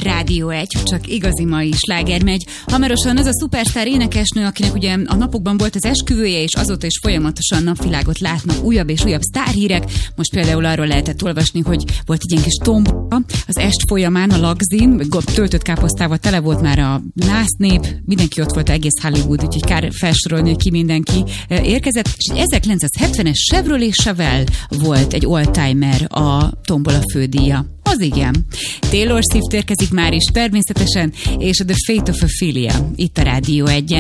Rádió 1, csak igazi mai sláger megy. Hamarosan az a szupersztár énekesnő, akinek ugye a napokban volt az esküvője, és azóta is folyamatosan napvilágot látnak újabb és újabb sztárhírek. Most például arról lehetett olvasni, hogy volt egy ilyen kis tomba az est folyamán a Lagzin, töltött káposztával tele volt már a násznép, mindenki ott volt, egész Hollywood, úgyhogy kár felsorolni, hogy ki mindenki érkezett. És 1970-es Chevrolet Chevelle volt egy oldtimer a tombola fődíja. Az igen. Taylor Swift érkezik már is természetesen, és a The Fate of Ophelia itt a Rádió 1-en.